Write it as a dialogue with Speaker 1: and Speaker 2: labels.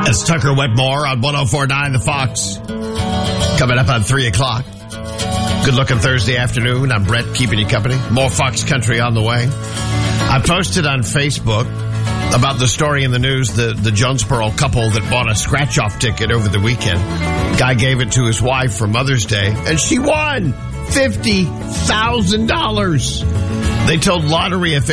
Speaker 1: That's Tucker Wetmore on 104.9 The Fox. Coming up on 3 o'clock. Good-looking Thursday afternoon. I'm Brett, keeping you company. More Fox Country on the way. I posted on Facebook about the story in the news, the Jonesboro couple that bought a scratch-off ticket over the weekend. Guy gave it to his wife for Mother's Day, and she won $50,000. They told lottery officials